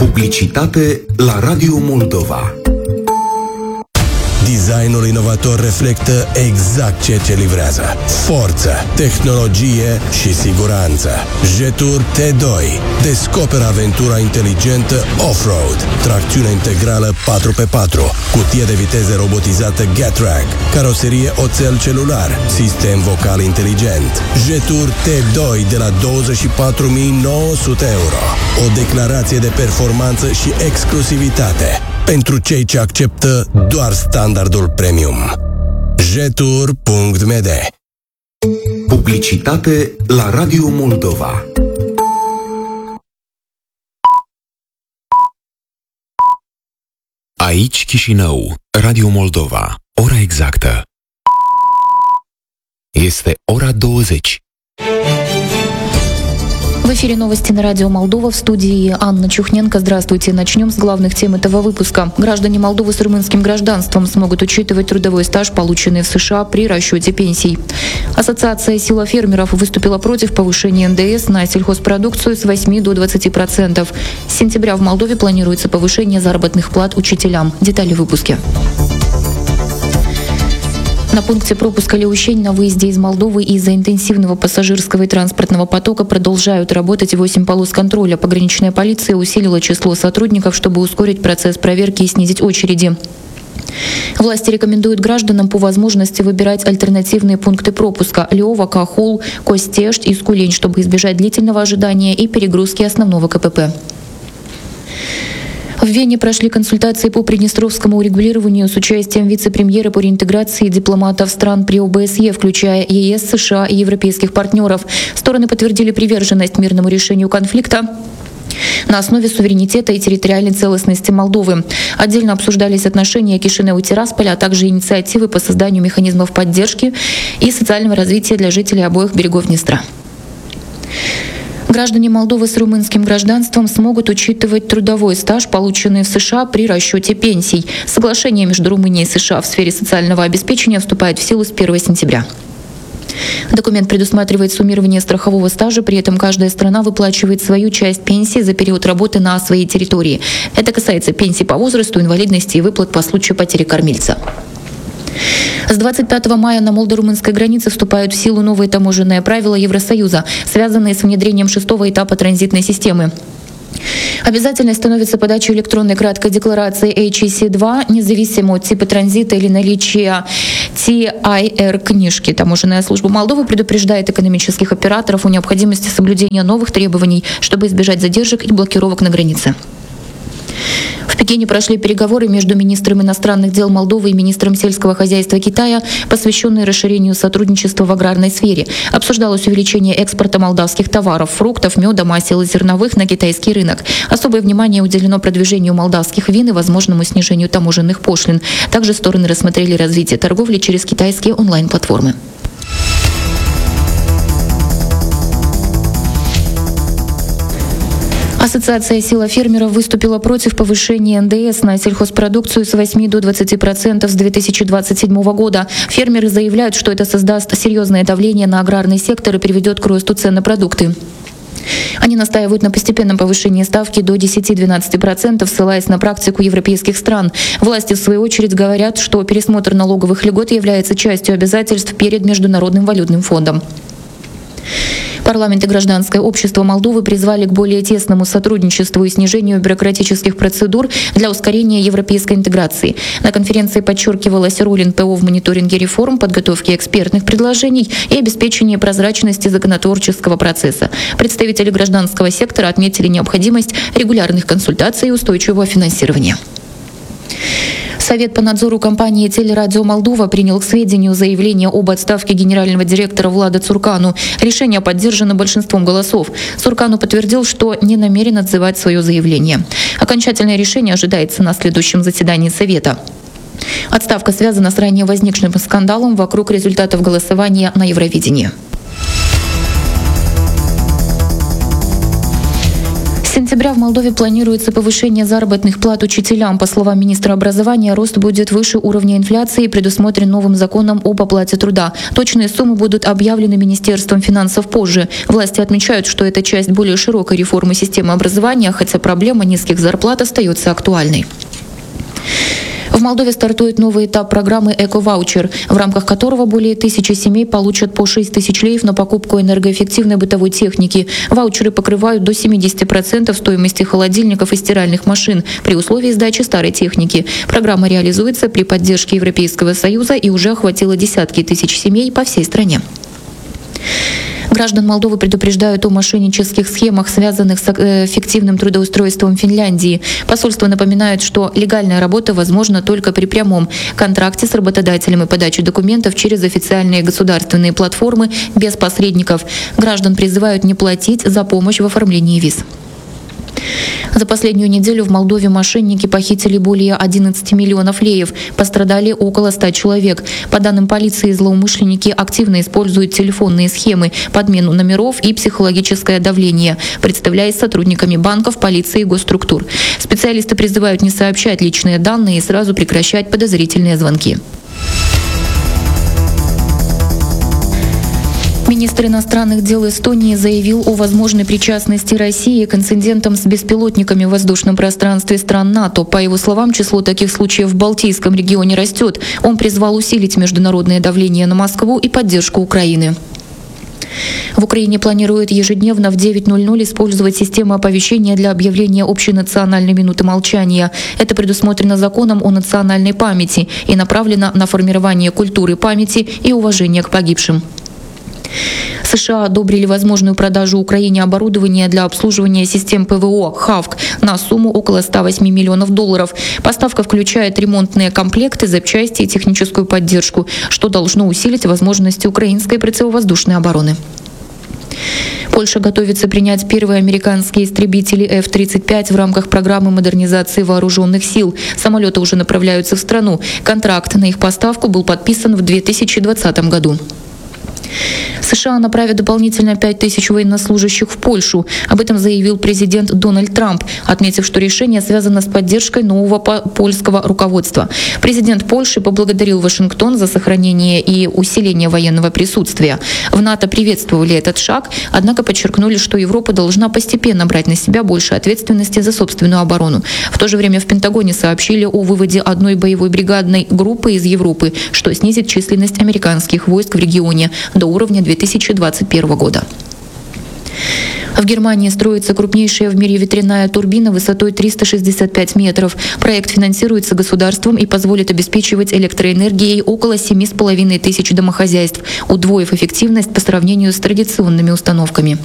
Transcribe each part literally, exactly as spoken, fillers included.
Publicitate la Radio Moldova. Designul inovator reflectă exact ceea ce livrează. Forță, tehnologie și siguranță. Jetur T doi. Descoperă aventura inteligentă off-road. Tracțiune integrală patru pe patru. Cutie de viteze robotizată Getrack. Caroserie oțel celular. Sistem vocal inteligent. Jetur T doi de la douăzeci și patru mii nouă sute euro. O declarație de performanță și exclusivitate pentru cei ce acceptă doar standardul premium. jetur punct m d. Publicitate la Radio Moldova. Aici Chișinău, Radio Moldova. Ora exactă este ora douăzeci. В эфире новости на радио Молдова, в студии Анна Чухненко. Здравствуйте. Начнем с главных тем этого выпуска. Граждане Молдовы с румынским гражданством смогут учитывать трудовой стаж, полученный в США при расчете пенсий. Ассоциация «Сила фермеров» выступила против повышения эн дэ эс на сельхозпродукцию с восьми до двадцати процентов. С сентября в Молдове планируется повышение заработных плат учителям. Детали в выпуске. На пункте пропуска Леущень на выезде из Молдовы из-за интенсивного пассажирского и транспортного потока продолжают работать восемь полос контроля. Пограничная полиция усилила число сотрудников, чтобы ускорить процесс проверки и снизить очереди. Власти рекомендуют гражданам по возможности выбирать альтернативные пункты пропуска – Леова, Кахул, Костешт и Скулень, чтобы избежать длительного ожидания и перегрузки основного ка пэ пэ. В Вене прошли консультации по приднестровскому урегулированию с участием вице-премьера по реинтеграции дипломатов стран при о бэ эс е, включая е е эс, США и европейских партнеров. Стороны подтвердили приверженность мирному решению конфликта на основе суверенитета и территориальной целостности Молдовы. Отдельно обсуждались отношения Кишинеу и Тирасполя, а также инициативы по созданию механизмов поддержки и социального развития для жителей обоих берегов Днестра. Граждане Молдовы с румынским гражданством смогут учитывать трудовой стаж, полученный в США при расчете пенсий. Соглашение между Румынией и США в сфере социального обеспечения вступает в силу с первого сентября. Документ предусматривает суммирование страхового стажа, при этом каждая страна выплачивает свою часть пенсии за период работы на своей территории. Это касается пенсий по возрасту, инвалидности и выплат по случаю потери кормильца. С двадцать пятого мая на молдо-румынской границе вступают в силу новые таможенные правила Евросоюза, связанные с внедрением шестого этапа транзитной системы. Обязательной становится подача электронной краткой декларации эйч и си два, независимо от типа транзита или наличия ти ай эр-книжки. Таможенная служба Молдовы предупреждает экономических операторов о необходимости соблюдения новых требований, чтобы избежать задержек и блокировок на границе. В Пекине прошли переговоры между министром иностранных дел Молдовы и министром сельского хозяйства Китая, посвященные расширению сотрудничества в аграрной сфере. Обсуждалось увеличение экспорта молдавских товаров, фруктов, меда, масел и зерновых на китайский рынок. Особое внимание уделено продвижению молдавских вин и возможному снижению таможенных пошлин. Также стороны рассмотрели развитие торговли через китайские онлайн-платформы. Ассоциация «Сила фермеров» выступила против повышения эн дэ эс на сельхозпродукцию с восьми до двадцати процентов с две тысячи двадцать седьмого года. Фермеры заявляют, что это создаст серьезное давление на аграрный сектор и приведет к росту цен на продукты. Они настаивают на постепенном повышении ставки до десяти-двенадцати процентов, ссылаясь на практику европейских стран. Власти, в свою очередь, говорят, что пересмотр налоговых льгот является частью обязательств перед Международным валютным фондом. Парламент и гражданское общество Молдовы призвали к более тесному сотрудничеству и снижению бюрократических процедур для ускорения европейской интеграции. На конференции подчеркивалась роль эн пэ о в мониторинге реформ, подготовке экспертных предложений и обеспечении прозрачности законотворческого процесса. Представители гражданского сектора отметили необходимость регулярных консультаций и устойчивого финансирования. Совет по надзору компании «Телерадио Молдова» принял к сведению заявление об отставке генерального директора Влада Цуркану. Решение поддержано большинством голосов. Цуркану подтвердил, что не намерен отзывать свое заявление. Окончательное решение ожидается на следующем заседании Совета. Отставка связана с ранее возникшим скандалом вокруг результатов голосования на Евровидении. С сентября в Молдове планируется повышение заработных плат учителям. По словам министра образования, рост будет выше уровня инфляции и предусмотрен новым законом об оплате труда. Точные суммы будут объявлены Министерством финансов позже. Власти отмечают, что это часть более широкой реформы системы образования, хотя проблема низких зарплат остается актуальной. В Молдове стартует новый этап программы «Эко-ваучер», в рамках которого более тысячи семей получат по шесть тысяч леев на покупку энергоэффективной бытовой техники. Ваучеры покрывают до семьдесят процентов стоимости холодильников и стиральных машин при условии сдачи старой техники. Программа реализуется при поддержке Европейского Союза и уже охватила десятки тысяч семей по всей стране. Граждан Молдовы предупреждают о мошеннических схемах, связанных с эффективным трудоустройством в Финляндии. Посольство напоминает, что легальная работа возможна только при прямом контракте с работодателем и подаче документов через официальные государственные платформы без посредников. Граждан призывают не платить за помощь в оформлении виз. За последнюю неделю в Молдове мошенники похитили более одиннадцати миллионов леев. Пострадали около ста человек. По данным полиции, злоумышленники активно используют телефонные схемы, подмену номеров и психологическое давление, представляясь сотрудниками банков, полиции и госструктур. Специалисты призывают не сообщать личные данные и сразу прекращать подозрительные звонки. Министр иностранных дел Эстонии заявил о возможной причастности России к инцидентам с беспилотниками в воздушном пространстве стран НАТО. По его словам, число таких случаев в Балтийском регионе растет. Он призвал усилить международное давление на Москву и поддержку Украины. В Украине планируют ежедневно в девять ноль ноль использовать систему оповещения для объявления общенациональной минуты молчания. Это предусмотрено законом о национальной памяти и направлено на формирование культуры памяти и уважения к погибшим. США одобрили возможную продажу Украине оборудования для обслуживания систем ПВО «Хавк» на сумму около ста восьми миллионов долларов. Поставка включает ремонтные комплекты, запчасти и техническую поддержку, что должно усилить возможности украинской противовоздушной обороны. Польша готовится принять первые американские истребители эф тридцать пять в рамках программы модернизации вооруженных сил. Самолеты уже направляются в страну. Контракт на их поставку был подписан в две тысячи двадцатом году. США направят дополнительно пять тысяч военнослужащих в Польшу. Об этом заявил президент Дональд Трамп, отметив, что решение связано с поддержкой нового польского руководства. Президент Польши поблагодарил Вашингтон за сохранение и усиление военного присутствия. В НАТО приветствовали этот шаг, однако подчеркнули, что Европа должна постепенно брать на себя больше ответственности за собственную оборону. В то же время в Пентагоне сообщили о выводе одной боевой бригадной группы из Европы, что снизит численность американских войск в регионе до уровня две тысячи двадцать первого года. В Германии строится крупнейшая в мире ветряная турбина высотой триста шестьдесят пять метров. Проект финансируется государством и позволит обеспечивать электроэнергией около семи с половиной тысяч домохозяйств, удвоив эффективность по сравнению с традиционными установками.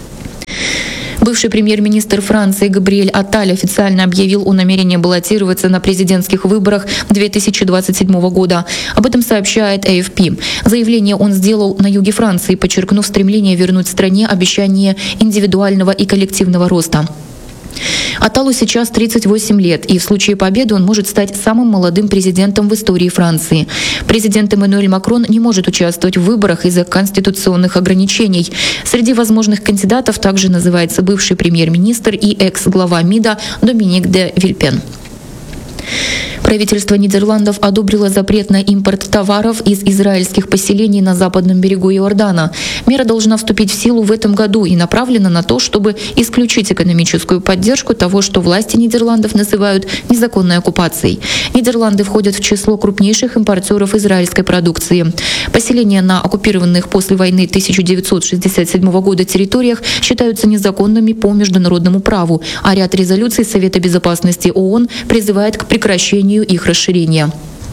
Бывший премьер-министр Франции Габриэль Атталь официально объявил о намерении баллотироваться на президентских выборах две тысячи двадцать седьмого года. Об этом сообщает эй эф пи. Заявление он сделал на юге Франции, подчеркнув стремление вернуть стране обещание индивидуального и коллективного роста. Атталу сейчас тридцать восемь лет, и в случае победы он может стать самым молодым президентом в истории Франции. Президент Эммануэль Макрон не может участвовать в выборах из-за конституционных ограничений. Среди возможных кандидатов также называется бывший премьер-министр и экс-глава МИДа Доминик де Вильпен. Правительство Нидерландов одобрило запрет на импорт товаров из израильских поселений на западном берегу Иордана. Мера должна вступить в силу в этом году и направлена на то, чтобы исключить экономическую поддержку того, что власти Нидерландов называют незаконной оккупацией. Нидерланды входят в число крупнейших импортеров израильской продукции. Поселения на оккупированных после войны тысяча девятьсот шестьдесят седьмого года территориях считаются незаконными по международному праву, а ряд резолюций Совета безопасности ООН призывает к прекращению их расширения.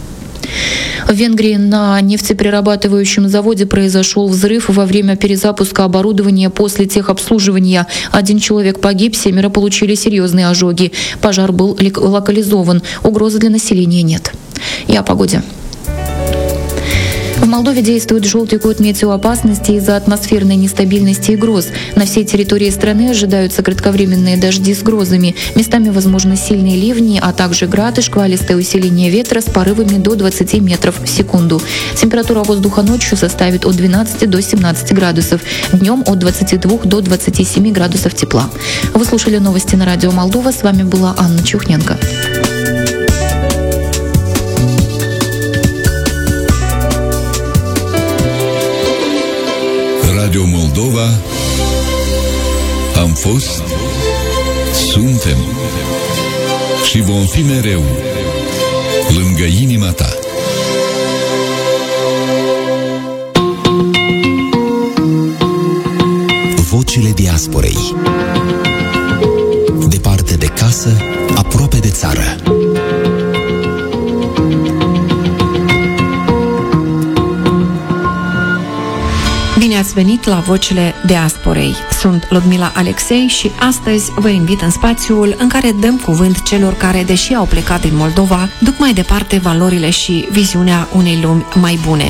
В Венгрии на нефтеперерабатывающем заводе произошел взрыв во время перезапуска оборудования после техобслуживания. Один человек погиб, семеро получили серьезные ожоги. Пожар был локализован. Угрозы для населения нет. И о погоде. В Молдове действует желтый код метеоопасности из-за атмосферной нестабильности и гроз. На всей территории страны ожидаются кратковременные дожди с грозами. Местами возможны сильные ливни, а также град и шквалистое усиление ветра с порывами до двадцати метров в секунду. Температура воздуха ночью составит от двенадцати до семнадцати градусов, днем от двадцати двух до двадцати семи градусов тепла. Вы слушали новости на радио Молдова. С вами была Анна Чухненко. Radio Moldova. Am fost, suntem și vom fi mereu lângă inima ta. Vocile diasporei. Departe de casă, aproape de țară. Bine ați venit la Vocile Diasporei. Sunt Ludmila Alexei și astăzi vă invit în spațiul în care dăm cuvânt celor care, deși au plecat din Moldova, duc mai departe valorile și viziunea unei lumi mai bune.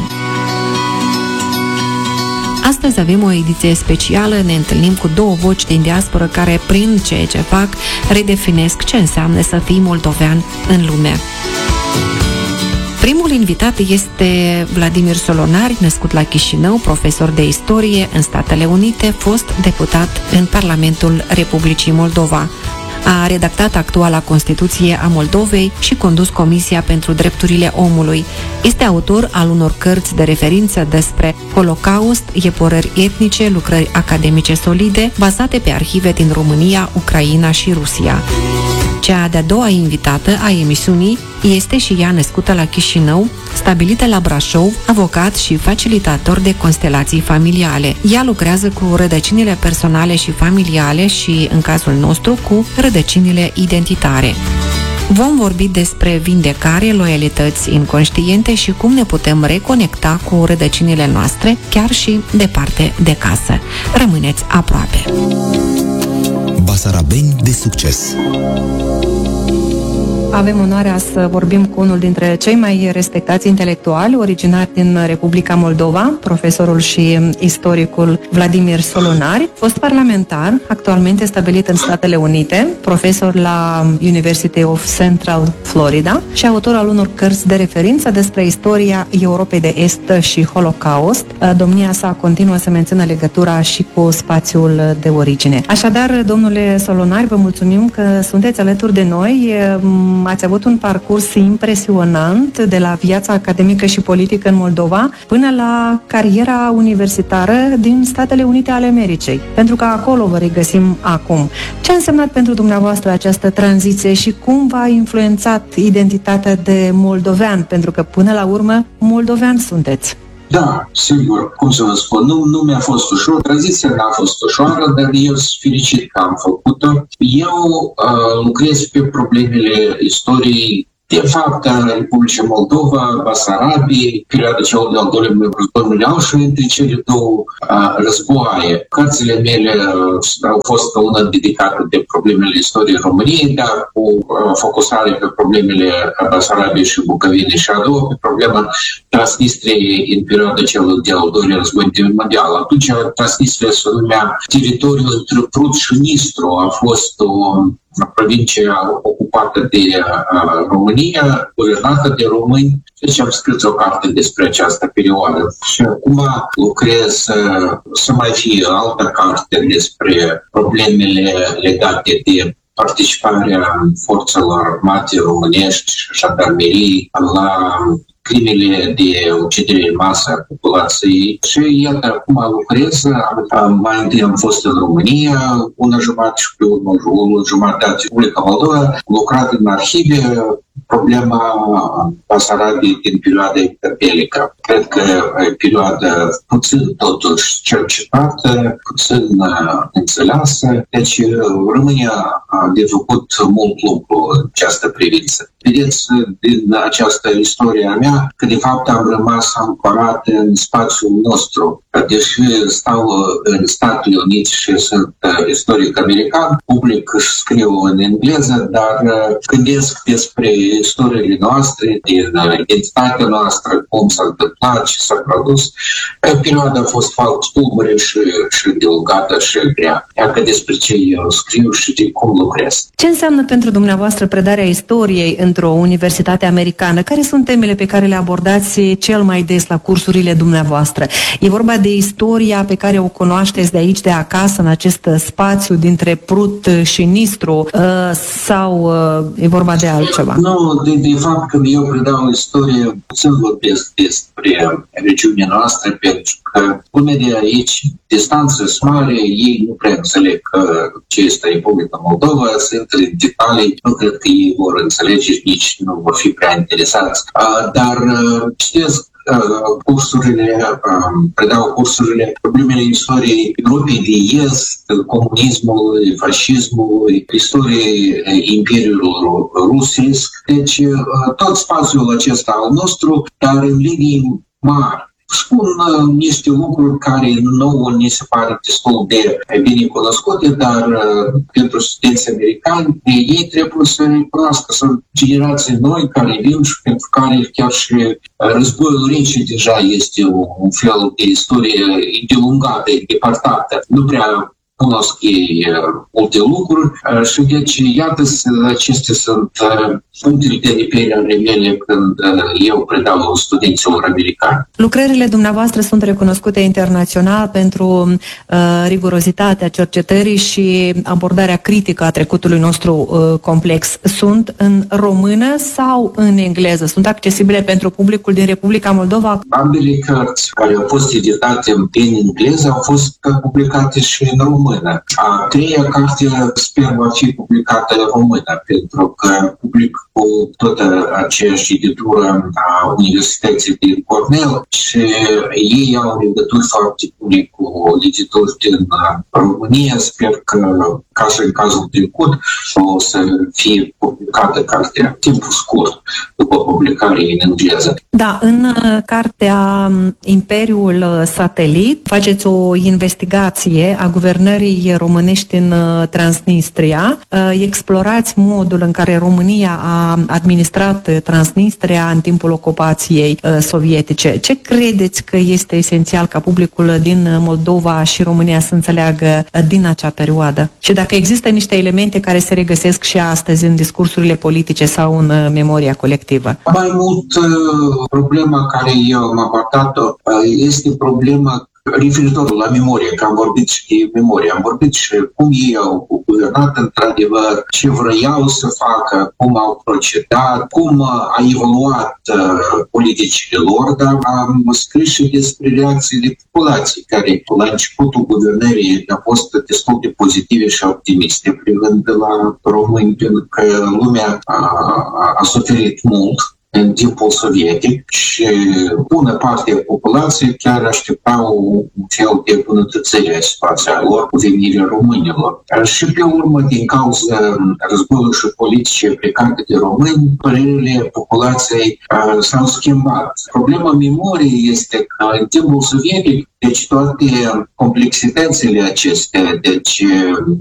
Astăzi avem o ediție specială, ne întâlnim cu două voci din diasporă care, prin ceea ce fac, redefinesc ce înseamnă să fii moldovean în lume. Primul invitat este Vladimir Solonari, născut la Chișinău, profesor de istorie în Statele Unite, fost deputat în Parlamentul Republicii Moldova. A redactat actuala Constituție a Moldovei și condus Comisia pentru Drepturile Omului. Este autor al unor cărți de referință despre Holocaust, epurări etnice, lucrări academice solide, bazate pe arhive din România, Ucraina și Rusia. Cea de-a doua invitată a emisiunii este și ea născută la Chișinău, stabilită la Brașov, avocat și facilitator de constelații familiale. Ea lucrează cu rădăcinile personale și familiale și, în cazul nostru, cu rădăcinile identitare. Vom vorbi despre vindecare, loialități inconștiente și cum ne putem reconecta cu rădăcinile noastre, chiar și departe de casă. Rămâneți aproape! Basarabeni de succes. Avem onoarea să vorbim cu unul dintre cei mai respectați intelectuali originari din Republica Moldova, profesorul și istoricul Vladimir Solonari, fost parlamentar, actualmente stabilit în Statele Unite, profesor la University of Central Florida și autor al unor cărți de referință despre istoria Europei de Est și Holocaust. Domnia sa continuă să mențină legătura și cu spațiul de origine. Așadar, domnule Solonari, vă mulțumim că sunteți alături de noi. Ați avut un parcurs impresionant de la viața academică și politică în Moldova până la cariera universitară din Statele Unite ale Americii, pentru că acolo vă regăsim acum. Ce a însemnat pentru dumneavoastră această tranziție și cum v-a influențat identitatea de moldovean, pentru că până la urmă moldovean sunteți? Da, sigur, cum să vă spun, nu, nu mi-a fost ușor, tranziția n-a fost ușoară, dar eu sunt fericit că am făcut-o. Eu uh, lucrez pe problemele istoriei de fapt a Republicii Moldova, Basarabiei, perioada celor de-al doilea război mondial și între cele două uh, războaie. Cărțile mele uh, au fost una dedicată de problemele istoriei României, dar cu uh, focusare pe problemele Basarabiei și Bucovinei și a doua pe problema Transnistriei în perioada celor de-al doilea război mondial. Atunci Transnistria se numea teritoriul între Prut și Nistru, a fost o provincia ocupată de uh, România, guvernată de români. Deci am scris o carte despre această perioadă. Și acum lucrez uh, să mai fie altă carte despre problemele legate de participarea forțelor armate românești și jandarmerii la crimele de ucidere în masă a populației. Și iată, acum lucrez. Mai întâi am fost în România, una jumătate și pe urmă o jumătate în Republica Moldova. Am lucrat în arhive, problema Basarabiei din perioada interbelică. Cred că e perioada puțin totuși cercetată, puțin înțeleasă. Deci România a de făcut mult lucru în această privință. Vedeți din această istorie a mea că de fapt am rămas ancorat în spațiul nostru. Deși stau în Statele Unite și sunt istoric american, public își scriu în engleză, dar gândesc despre istoriile noastre, din identitatea noastră, cum s-a întâmplat, ce s-a produs. Perioada a fost foarte tulbure și, și delugată și grea. Iată despre ce eu scriu și de cum lucrez. Ce înseamnă pentru dumneavoastră predarea istoriei într-o universitate americană? Care sunt temele pe care le abordați cel mai des la cursurile dumneavoastră? E vorba de istoria pe care o cunoașteți de aici, de acasă, în acest spațiu dintre Prut și Nistru, sau e vorba de altceva? Nu, de, de fapt, când eu predau istorie, puțin vorbesc despre regiunea noastră, pentru că lumea de aici, distanța mare, ei nu prea înțeleg ce este Republica Moldova, sunt în detalii, nu cred că ei vor înțelege, nici nu vor fi prea interesați. Dar citesc cursurile, predau cursurile, problemele istoriei Europei de Est, comunismului, fascismului, istoriei Imperiului Rusesc. Deci tot spațiul acesta al nostru, dar în linii mari. Spun uh, niște lucruri care nouă ni se pare destul de bine cunoscute, dar uh, pentru studenții americani, ei trebuie să recunoască. Sunt generații noi care vin și pentru care chiar și uh, războiul rece deja este un, un fel de istorie îndelungată, depărtată. Nu prea cunosc ei uh, multe lucruri uh, și deci, iată, acestea sunt uh, punctele de repere ale mele când uh, eu predau studenților americani. Lucrările dumneavoastră sunt recunoscute internațional pentru uh, rigurozitatea cercetării și abordarea critică a trecutului nostru uh, complex. Sunt în română sau în engleză? Sunt accesibile pentru publicul din Republica Moldova? Ambele cărți care au fost editate în engleză au fost publicate și în română. A treia carte sper va fi publicată în română, pentru că public cu toată aceeași editură a Universității din Cornell și ei au legături foarte bune cu edituri din România. Sper că, ca și în cazul trecut, o să fie publicată cartea timpul scurt după publicarea în engleză. Da, în cartea Imperiul Satelit faceți o investigație a guvernării românești în Transnistria. Explorați modul în care România a administrat Transnistria în timpul ocupației sovietice. Ce credeți că este esențial ca publicul din Moldova și România să înțeleagă din acea perioadă? Și dacă există niște elemente care se regăsesc și astăzi în discursurile politice sau în memoria colectivă? Mai mult, problema care eu am abordat-o este problema referitor la memorie, că am vorbit și de memorie, am vorbit și cum ei au guvernat într-adevăr, ce vreau să facă, cum au procedat, cum a evoluat uh, politicile lor, dar am scris și despre reacțiile populației, care la începutul guvernării au fost destul de pozitive și optimiste, privând de la români, pentru că lumea a, a suferit mult în timpul sovietic și bună parte a populației chiar așteptau un fel de bunătățire a situației lor cu venirea românilor. Și pe urmă, din cauza războiului și politicii aplicate de români, părerile populației uh, s-au schimbat. Problema memoriei este că în timpul sovietic, deci toate complexitățile acestea, deci